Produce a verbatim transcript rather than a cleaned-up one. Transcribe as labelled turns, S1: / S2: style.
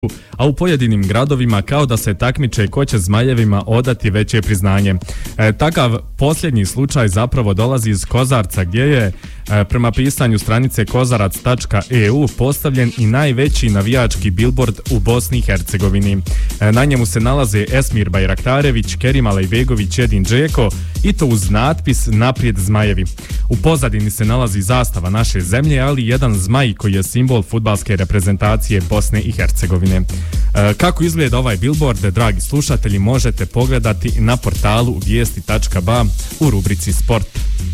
S1: a u pojedinim gradovima kao da se takmiče ko će zmajevima odati veće priznanje. E, takav posljednji slučaj zapravo dolazi iz Kozarca, gdje je e, prema pisanju stranice kozarac tačka e u postavljen i najveći navijački bilbord u Bosni i Hercegovini. E, na njemu se nalaze Esmir Bajraktarević, Kerim Alejbegović, Edin Džeko i to uz natpis Naprijed zmajevi. U pozadini se nalazi zastava naše zemlje, ali jedan zmaj koji je simbol fudbalske reprezentacije Bosne i Hercegovine. E, kako izgleda ovaj billboard, dragi slušatelji, možete pogledati na portalu vijesti tačka ba u rubrici Sport.